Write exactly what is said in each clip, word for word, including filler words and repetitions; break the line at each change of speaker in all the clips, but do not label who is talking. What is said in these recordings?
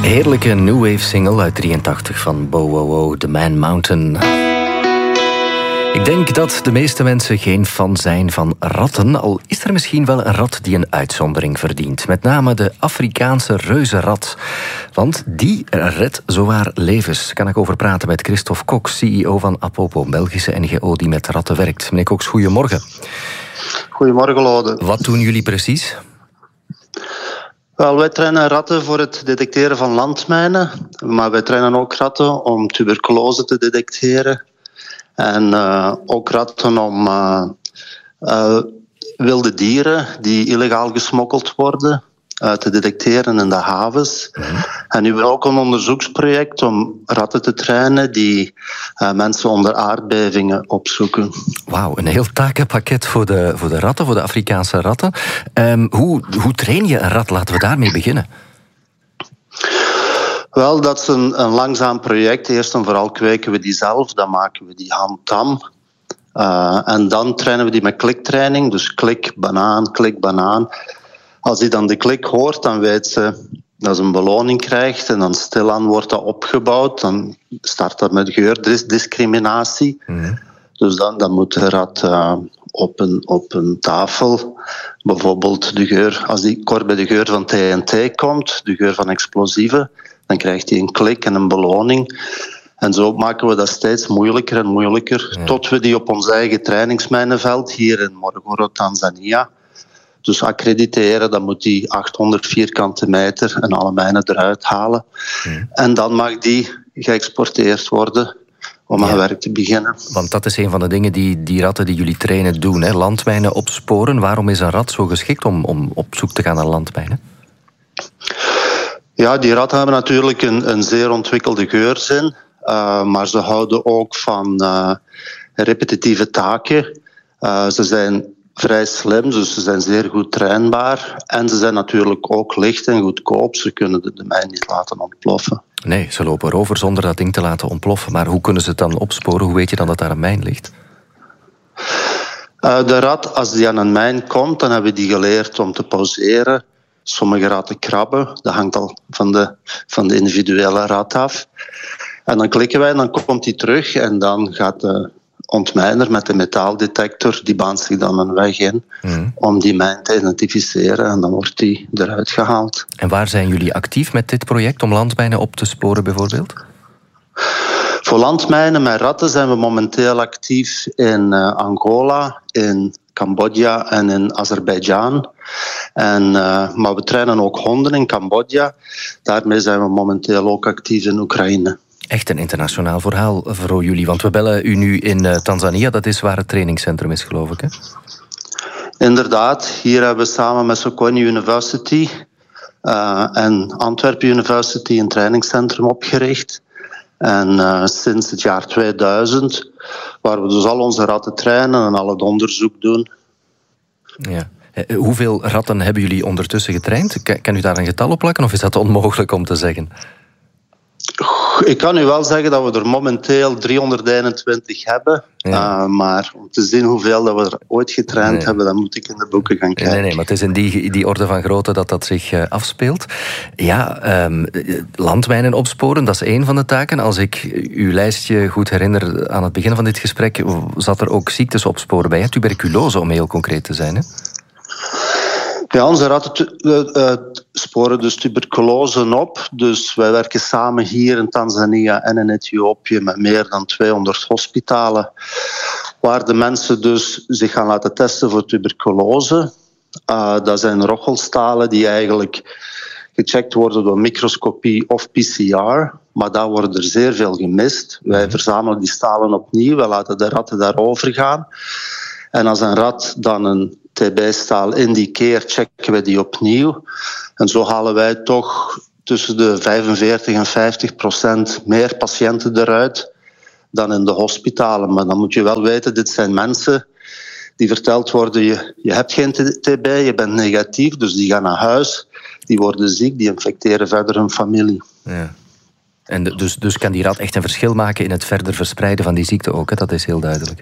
Heerlijke new wave single uit drieëntachtig van Bow Wow Wow, The Man Mountain. Ik denk dat de meeste mensen geen fan zijn van ratten, al is er misschien wel een rat die een uitzondering verdient. Met name de Afrikaanse reuzenrat. Want die redt zowaar levens. Daar kan ik over praten met Christophe Cox, C E O van Apopo, een Belgische N G O die met ratten werkt. Meneer Cox, goedemorgen.
Goedemorgen, Lode.
Wat doen jullie precies?
Wel, wij trainen ratten voor het detecteren van landmijnen. Maar wij trainen ook ratten om tuberculose te detecteren. En uh, ook ratten om uh, uh, wilde dieren die illegaal gesmokkeld worden uh, te detecteren in de havens. Mm-hmm. En nu hebben we ook een onderzoeksproject om ratten te trainen die uh, mensen onder aardbevingen opzoeken.
Wauw, een heel takenpakket voor de, voor de ratten, voor de Afrikaanse ratten. Um, hoe, hoe train je een rat? Laten we daarmee beginnen.
Wel, dat is een, een langzaam project. Eerst en vooral kweken we die zelf, dan maken we die handtam. Uh, en dan trainen we die met kliktraining. Dus klik, banaan, klik, banaan. Als die dan de klik hoort, dan weet ze dat ze een beloning krijgt. En dan stilaan wordt dat opgebouwd. Dan start dat met geurdiscriminatie. Mm. Dus dan, dan moet de rat uh, op, een, op een tafel, bijvoorbeeld de geur, als die kort bij de geur van T N T komt, de geur van explosieven, dan krijgt hij een klik en een beloning. En zo maken we dat steeds moeilijker en moeilijker, ja. Tot we die op ons eigen trainingsmijnenveld hier in Morogoro, Tanzania, dus accrediteren. Dan moet die achthonderd vierkante meter en alle mijnen eruit halen. Ja. En dan mag die geëxporteerd worden om aan ja. werk te beginnen.
Want dat is een van de dingen die die ratten die jullie trainen doen, hè? Landmijnen opsporen. Waarom is een rat zo geschikt om, om op zoek te gaan naar landmijnen?
Ja, die ratten hebben natuurlijk een, een zeer ontwikkelde geurzin. Uh, maar ze houden ook van uh, repetitieve taken. Uh, ze zijn vrij slim, dus ze zijn zeer goed trainbaar. En ze zijn natuurlijk ook licht en goedkoop. Ze kunnen de, de mijn niet laten ontploffen.
Nee, ze lopen erover zonder dat ding te laten ontploffen. Maar hoe kunnen ze het dan opsporen? Hoe weet je dan dat daar een mijn ligt?
Uh, de rat, als die aan een mijn komt, dan hebben we die geleerd om te pauzeren. Sommige ratten krabben. Dat hangt al van de, van de individuele rat af. En dan klikken wij en dan komt hij terug. En dan gaat de ontmijner met de metaaldetector, die baant zich dan een weg in mm. om die mijn te identificeren. En dan wordt die eruit gehaald.
En waar zijn jullie actief met dit project om landmijnen op te sporen bijvoorbeeld?
Voor landmijnen met ratten zijn we momenteel actief in uh, Angola, in Cambodja en in Azerbeidzjan. En, uh, maar we trainen ook honden in Cambodja. Daarmee zijn we momenteel ook actief in Oekraïne.
Echt een internationaal verhaal voor jullie. Want we bellen u nu in uh, Tanzania. Dat is waar het trainingscentrum is, geloof ik, hè?
Inderdaad. Hier hebben we samen met Sokoine University uh, en Antwerpen University een trainingscentrum opgericht. En uh, sinds het jaar tweeduizend, waar we dus al onze ratten trainen en al het onderzoek doen.
Ja. Hoeveel ratten hebben jullie ondertussen getraind? Kan u daar een getal op plakken of is dat onmogelijk om te zeggen?
Ik kan u wel zeggen dat we er momenteel driehonderdeenentwintig hebben. Ja. Uh, maar om te zien hoeveel dat we er ooit getraind nee. hebben, dan moet ik in de boeken gaan kijken.
Nee, nee, maar het is in die, die orde van grootte dat dat zich uh, afspeelt. Ja, um, landmijnen opsporen, dat is één van de taken. Als ik uw lijstje goed herinner aan het begin van dit gesprek, zat er ook ziektes opsporen bij. Tuberculose, om heel concreet te zijn, hè?
Ja, onze ratten uh, sporen dus tuberculose op. Dus wij werken samen hier in Tanzania en in Ethiopië met meer dan tweehonderd hospitalen, waar de mensen dus zich gaan laten testen voor tuberculose. Uh, dat zijn rochelstalen die eigenlijk gecheckt worden door microscopie of P C R. Maar daar worden er zeer veel gemist. Wij verzamelen die stalen opnieuw, wij laten de ratten daarover gaan. En als een rat dan een T B-staal indikeert, checken we die opnieuw. En zo halen wij toch tussen de vijfenveertig en vijftig procent meer patiënten eruit dan in de hospitalen. Maar dan moet je wel weten, dit zijn mensen die verteld worden, je, je hebt geen T B, je bent negatief, dus die gaan naar huis, die worden ziek, die infecteren verder hun familie.
Ja. En dus, dus kan die rat echt een verschil maken in het verder verspreiden van die ziekte ook, hè? Dat is heel duidelijk.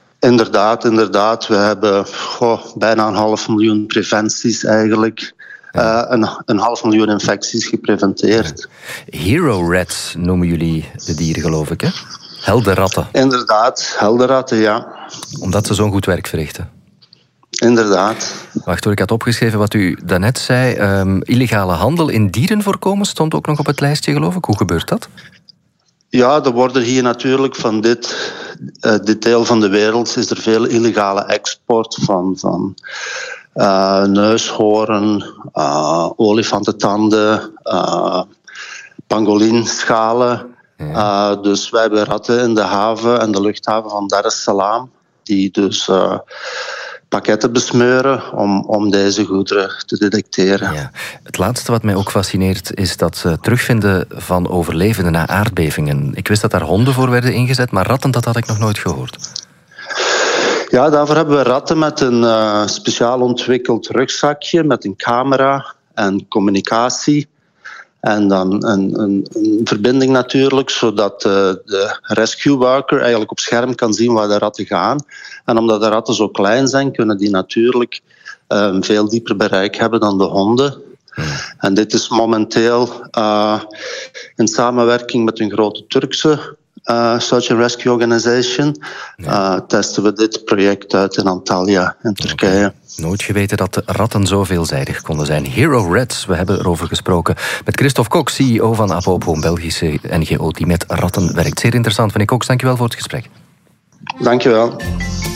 Inderdaad, inderdaad. We hebben oh, bijna een half miljoen preventies eigenlijk uh, een, een half miljoen infecties gepreventeerd.
Ja. Hero rats noemen jullie de dieren, geloof ik, hè? Heldenratten.
Inderdaad, heldenratten, ja.
Omdat ze zo'n goed werk verrichten.
Inderdaad.
Wacht hoor, ik had opgeschreven wat u daarnet zei. Um, illegale handel in dieren voorkomen stond ook nog op het lijstje, geloof ik. Hoe gebeurt dat?
Ja, er worden hier natuurlijk van dit, uh, dit deel van de wereld is er veel illegale export van, van uh, neushoorn, uh, olifantentanden, uh, pangolinschalen. Ja. Uh, dus wij hebben ratten in de haven en de luchthaven van Dar es Salaam, die dus uh, pakketten besmeuren om, om deze goederen te detecteren.
Ja. Het laatste wat mij ook fascineert is dat uh, terugvinden van overlevenden na aardbevingen. Ik wist dat daar honden voor werden ingezet, maar ratten, dat had ik nog nooit gehoord.
Ja, daarvoor hebben we ratten met een uh, speciaal ontwikkeld rugzakje met een camera en communicatie. En dan een, een, een verbinding natuurlijk, zodat uh, de rescue worker eigenlijk op scherm kan zien waar de ratten gaan. En omdat de ratten zo klein zijn, kunnen die natuurlijk uh, een veel dieper bereik hebben dan de honden. Hmm. En dit is momenteel uh, in samenwerking met een grote Turkse uh, Search and Rescue Organization. Uh, testen we dit project uit in Antalya in Turkije.
Okay. Nooit geweten dat de ratten zo veelzijdig konden zijn. Hero Rats, we hebben erover gesproken met Christophe Cox, C E O van Apopo, een Belgische N G O die met ratten werkt. Zeer interessant, meneer Cox, dankjewel voor het gesprek.
Dankjewel.